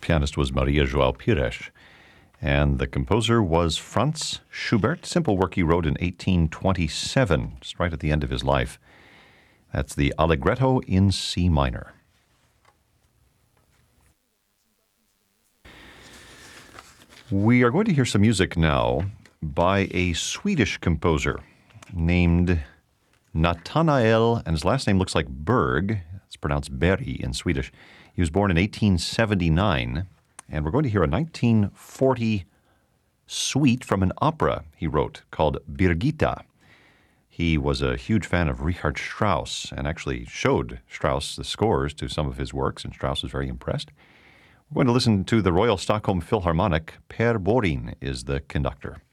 pianist was Maria João Pires. And the composer was Franz Schubert, simple work he wrote in 1827, just right at the end of his life. That's the Allegretto in C minor. We are going to hear some music now by a Swedish composer named Nathanael, and his last name looks like Berg. It's pronounced Berg in Swedish. He was born in 1879, and we're going to hear a 1940 suite from an opera he wrote called Birgitta. He was a huge fan of Richard Strauss and actually showed Strauss the scores to some of his works, and Strauss was very impressed. We're going to listen to the Royal Stockholm Philharmonic. Per Borin is the conductor.